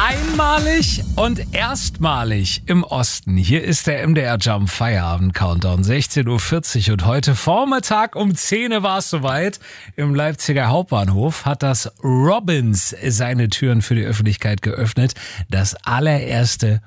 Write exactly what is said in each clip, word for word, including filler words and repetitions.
Einmalig und erstmalig im Osten. Hier ist der M D R Jump Feierabend Countdown. sechzehn Uhr vierzig und heute Vormittag um zehn Uhr war es soweit. Im Leipziger Hauptbahnhof hat das Robins seine Türen für die Öffentlichkeit geöffnet. Das allererste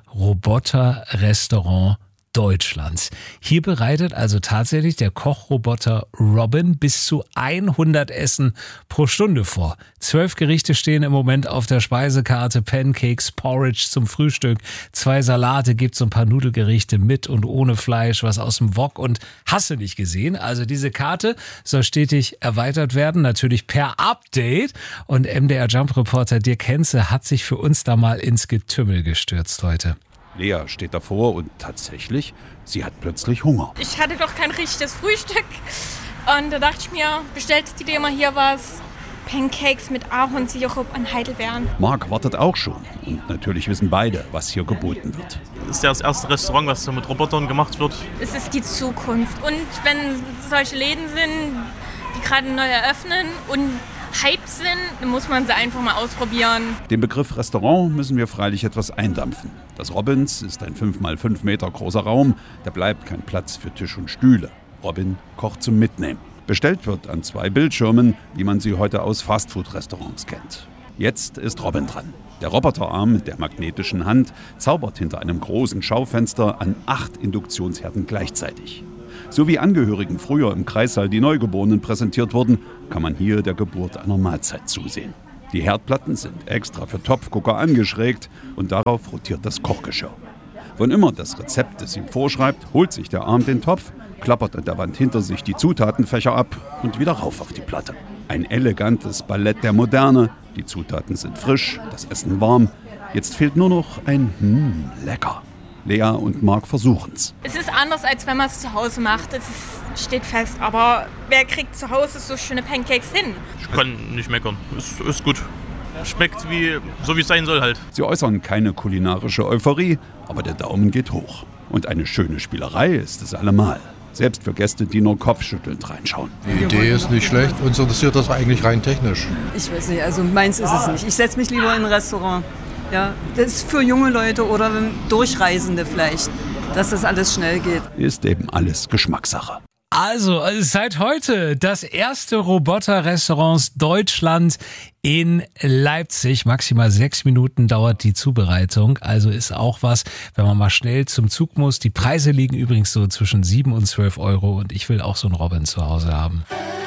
Roboter-Restaurant Deutschlands. Hier bereitet also tatsächlich der Kochroboter Robin bis zu hundert Essen pro Stunde vor. Zwölf Gerichte stehen im Moment auf der Speisekarte. Pancakes, Porridge zum Frühstück, zwei Salate, gibt's ein paar Nudelgerichte mit und ohne Fleisch, was aus dem Wok und hast du nicht gesehen. Also diese Karte soll stetig erweitert werden, natürlich per Update. Und M D R Jump Reporter Dirk Henze hat sich für uns da mal ins Getümmel gestürzt heute. Lea steht davor und tatsächlich, sie hat plötzlich Hunger. Ich hatte doch kein richtiges Frühstück und da dachte ich mir, bestellst du dir mal hier was? Pancakes mit Ahornsirup und Heidelbeeren. Marc wartet auch schon und natürlich wissen beide, was hier geboten wird. Das ist ja das erste Restaurant, was so mit Robotern gemacht wird. Es ist die Zukunft und wenn solche Läden sind, die gerade neu eröffnen und Hype sind, dann muss man sie einfach mal ausprobieren. Den Begriff Restaurant müssen wir freilich etwas eindampfen. Das Robins ist ein fünf mal fünf Meter großer Raum, da bleibt kein Platz für Tisch und Stühle. Robin kocht zum Mitnehmen. Bestellt wird an zwei Bildschirmen, wie man sie heute aus Fastfood-Restaurants kennt. Jetzt ist Robin dran. Der Roboterarm mit der magnetischen Hand zaubert hinter einem großen Schaufenster an acht Induktionsherden gleichzeitig. So wie Angehörigen früher im Kreissaal die Neugeborenen präsentiert wurden, kann man hier der Geburt einer Mahlzeit zusehen. Die Herdplatten sind extra für Topfgucker angeschrägt und darauf rotiert das Kochgeschirr. Wann immer das Rezept es ihm vorschreibt, holt sich der Arm den Topf, klappert an der Wand hinter sich die Zutatenfächer ab und wieder rauf auf die Platte. Ein elegantes Ballett der Moderne, die Zutaten sind frisch, das Essen warm. Jetzt fehlt nur noch ein hm, lecker. Lea und Marc versuchen's. Es ist anders, als wenn man es zu Hause macht. Es ist, steht fest. Aber wer kriegt zu Hause so schöne Pancakes hin? Ich kann nicht meckern. Ist, ist gut. Schmeckt wie, so wie es sein soll halt. Sie äußern keine kulinarische Euphorie, aber der Daumen geht hoch. Und eine schöne Spielerei ist es allemal. Selbst für Gäste, die nur kopfschüttelnd reinschauen. Die Idee ist nicht schlecht. Uns interessiert das eigentlich rein technisch. Ich weiß nicht, also meins ist es nicht. Ich setze mich lieber in ein Restaurant. Ja, das ist für junge Leute oder Durchreisende vielleicht, dass das alles schnell geht. Ist eben alles Geschmackssache. Also, seit heute das erste Roboter-Restaurant Deutschland in Leipzig. Maximal sechs Minuten dauert die Zubereitung. Also ist auch was, wenn man mal schnell zum Zug muss. Die Preise liegen übrigens so zwischen sieben und zwölf Euro und ich will auch so einen Robin zu Hause haben.